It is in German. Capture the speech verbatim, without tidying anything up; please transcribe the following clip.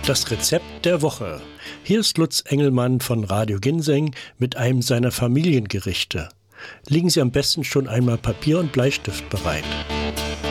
Das Rezept der Woche. Hier ist Lutz Engelmann von Radio Ginseng mit einem seiner Familiengerichte. Legen Sie am besten schon einmal Papier und Bleistift bereit.